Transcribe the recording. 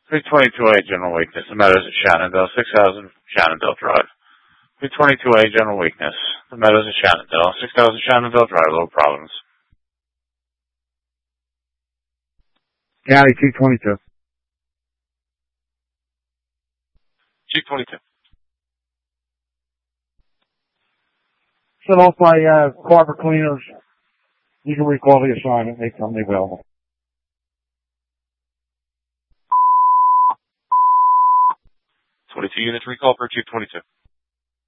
322A General Weakness. The Meadows at Shannondale, 6000 Shannondale Drive. 322A General Weakness. The Meadows at Shannondale, 6000 Shannondale Drive. Low problems. County 222. Chief 22. Set off by Carver Cleaners. You can recall the assignment. They come available. 22 units recall per Chief 22.